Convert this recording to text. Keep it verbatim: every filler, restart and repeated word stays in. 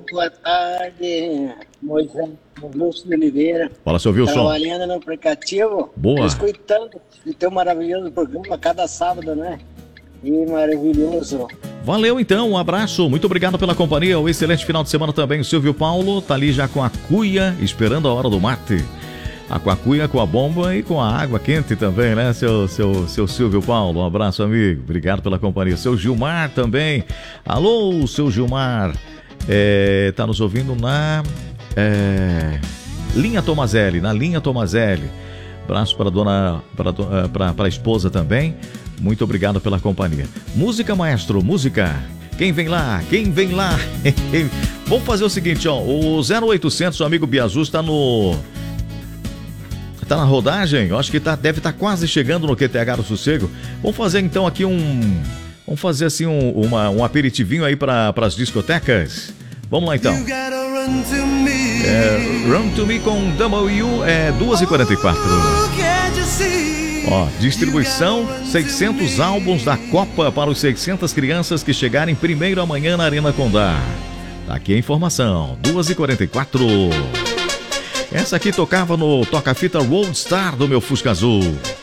boa tarde, Moisés Lúcio de Oliveira. Fala, seu Wilson. Trabalhando no aplicativo. Boa. Escutando o teu maravilhoso programa cada sábado, né? E maravilhoso. Valeu então, um abraço, muito obrigado pela companhia, um excelente final de semana também. O Silvio Paulo tá ali já com a cuia, esperando a hora do mate. A, com a cuia, com a bomba e com a água quente também, né, seu, seu, seu Silvio Paulo? Um abraço, amigo, obrigado pela companhia. Seu Gilmar também, alô, seu Gilmar, é, tá nos ouvindo na é, linha Tomazelli, na linha Tomazelli. Abraço para a dona, para, para, para a esposa também. Muito obrigado pela companhia. Música, maestro, música. Quem vem lá? Quem vem lá? Vamos fazer o seguinte, ó. O zero oitocentos, o amigo Biazu, está no... Tá na rodagem? Eu acho que tá, deve estar tá quase chegando no Q T H do Sossego. Vamos fazer então aqui um... Vamos fazer assim um, uma, um aperitivinho aí para as discotecas. Vamos lá então. É, Run to Me com W é duas e quarenta e quatro. Ó, distribuição, seiscentos álbuns da Copa para os seiscentas crianças que chegarem primeiro amanhã na Arena Condá. Tá aqui a informação, duas e quarenta e quatro. Essa aqui tocava no toca-fita Roadstar do meu Fusca Azul.